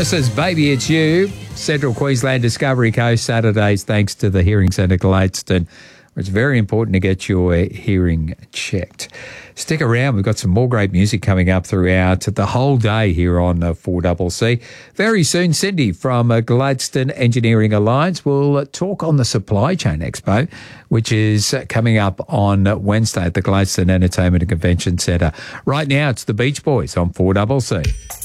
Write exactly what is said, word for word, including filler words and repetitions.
Promises, Baby It's You. Central Queensland Discovery Coast, Saturdays, thanks to the Hearing Centre Gladstone. It's very important to get your hearing checked. Stick around. We've got some more great music coming up throughout the whole day here on uh, four C C. Very soon, Cindy from uh, Gladstone Engineering Alliance will uh, talk on the Supply Chain Expo, which is uh, coming up on Wednesday at the Gladstone Entertainment and Convention Centre. Right now, it's the Beach Boys on four C C.